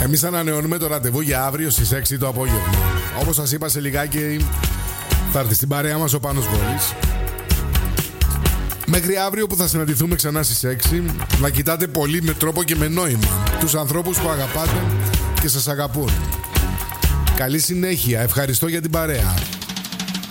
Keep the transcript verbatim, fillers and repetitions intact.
Εμείς ανανεώνουμε το ραντεβού για αύριο στις έξι το απόγευμα. Όπως σας είπα, σε λιγάκι θα έρθει στην παρέα μας ο Πάνος Βόλης. Μέχρι αύριο που θα συναντηθούμε ξανά στις έξι, να κοιτάτε πολύ με τρόπο και με νόημα τους ανθρώπους που αγαπάτε και σας αγαπούν. Καλή συνέχεια, ευχαριστώ για την παρέα.